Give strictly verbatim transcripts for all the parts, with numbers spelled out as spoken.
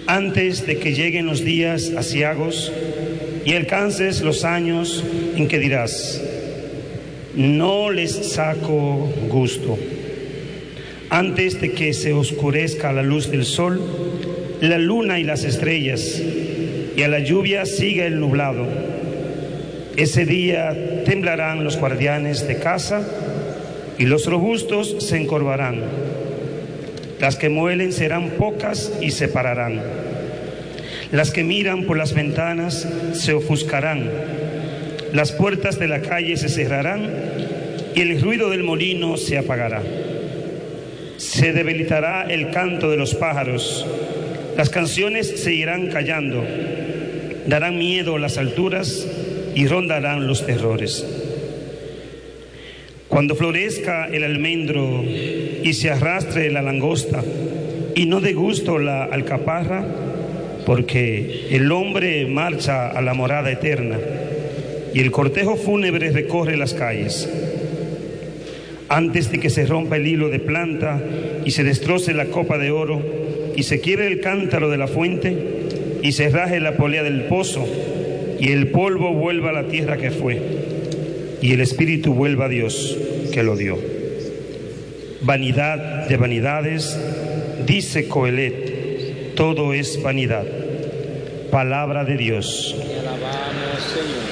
antes de que lleguen los días aciagos y alcances los años en que dirás, no les saco gusto. Antes de que se oscurezca la luz del sol, la luna y las estrellas, y a la lluvia siga el nublado. Ese día temblarán los guardianes de casa y los robustos se encorvarán. Las que muelen serán pocas y se pararán. Las que miran por las ventanas se ofuscarán. Las puertas de la calle se cerrarán y el ruido del molino se apagará. Se debilitará el canto de los pájaros. Las canciones se irán callando. Darán miedo las alturas y rondarán los terrores. Cuando florezca el almendro y se arrastre la langosta y no dé gusto la alcaparra, porque el hombre marcha a la morada eterna y el cortejo fúnebre recorre las calles. Antes de que se rompa el hilo de planta y se destroce la copa de oro y se quiebre el cántaro de la fuente y se raje la polea del pozo y el polvo vuelva a la tierra que fue y el espíritu vuelva a Dios que lo dio. Vanidad de vanidades, dice Coelet, todo es vanidad. Palabra de Dios. Te alabamos,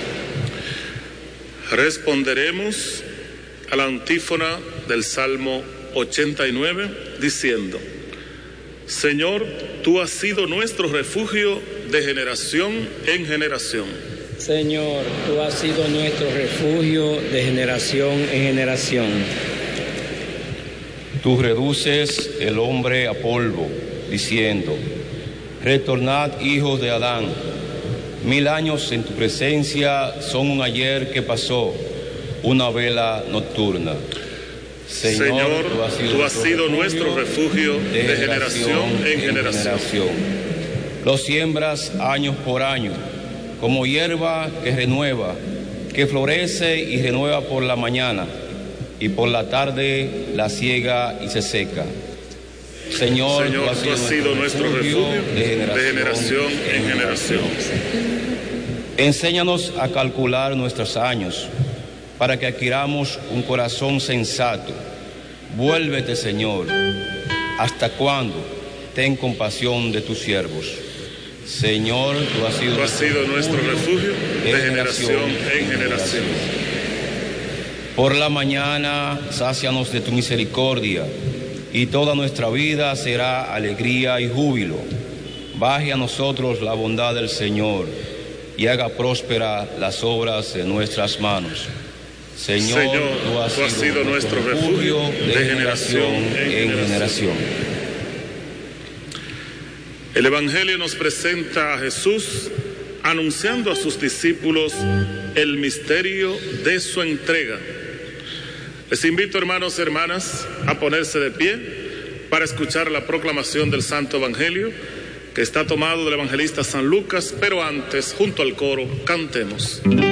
Señor. Responderemos a la antífona del Salmo ochenta y nueve diciendo: Señor, tú has sido nuestro refugio de generación en generación. Señor, tú has sido nuestro refugio de generación en generación. Tú reduces el hombre a polvo, diciendo: retornad, hijos de Adán. Mil años en tu presencia son un ayer que pasó, una vela nocturna. Señor, Señor, tú has sido, tú has sido nuestro refugio de, de generación, generación en generación. generación. Lo siembras años por año, como hierba que renueva, que florece y renueva por la mañana, y por la tarde la siega y se seca. Señor, Señor tú has sido, tú has sido nuestro refugio, refugio de generación, de generación en generación. Enséñanos a calcular nuestros años, para que adquiramos un corazón sensato. Vuélvete, Señor. ¿Hasta cuándo? Ten compasión de tus siervos. Señor, tú has sido, tú has sido nuestro refugio de, de generación, generación en generación. Por la mañana, sácianos de tu misericordia, y toda nuestra vida será alegría y júbilo. Baje a nosotros la bondad del Señor, y haga próspera las obras de nuestras manos. Señor, Señor tú has, tú has sido, sido nuestro refugio de, de generación, generación en generación. generación. El Evangelio nos presenta a Jesús anunciando a sus discípulos el misterio de su entrega. Les invito, hermanos y hermanas, a ponerse de pie para escuchar la proclamación del Santo Evangelio, que está tomado del evangelista San Lucas, pero antes, junto al coro, cantemos.